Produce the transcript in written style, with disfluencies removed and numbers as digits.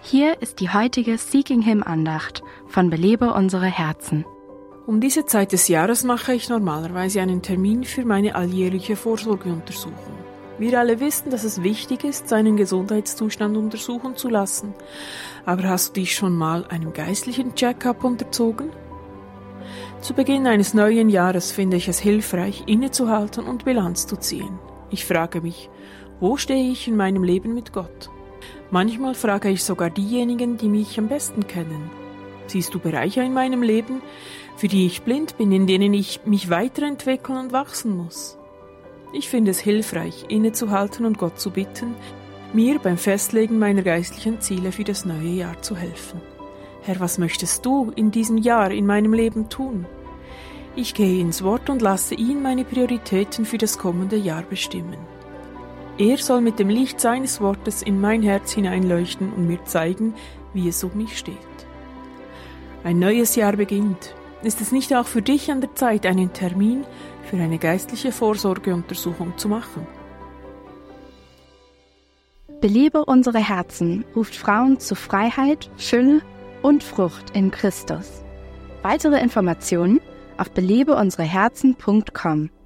Hier ist die heutige Seeking Him Andacht von Belebe unsere Herzen. Um diese Zeit des Jahres mache ich normalerweise einen Termin für meine alljährliche Vorsorgeuntersuchung. Wir alle wissen, dass es wichtig ist, seinen Gesundheitszustand untersuchen zu lassen. Aber hast du dich schon mal einem geistlichen Check-up unterzogen? Zu Beginn eines neuen Jahres finde ich es hilfreich, innezuhalten und Bilanz zu ziehen. Ich frage mich, wo stehe ich in meinem Leben mit Gott? Manchmal frage ich sogar diejenigen, die mich am besten kennen. Siehst du Bereiche in meinem Leben, für die ich blind bin, in denen ich mich weiterentwickeln und wachsen muss? Ich finde es hilfreich, innezuhalten und Gott zu bitten, mir beim Festlegen meiner geistlichen Ziele für das neue Jahr zu helfen. Herr, was möchtest du in diesem Jahr in meinem Leben tun? Ich gehe ins Wort und lasse ihn meine Prioritäten für das kommende Jahr bestimmen. Er soll mit dem Licht seines Wortes in mein Herz hineinleuchten und mir zeigen, wie es um mich steht. Ein neues Jahr beginnt. Ist es nicht auch für dich an der Zeit, einen Termin für eine geistliche Vorsorgeuntersuchung zu machen? Belebe unsere Herzen ruft Frauen zu Freiheit, Fülle und Frucht in Christus. Weitere Informationen auf belebeunsereherzen.com.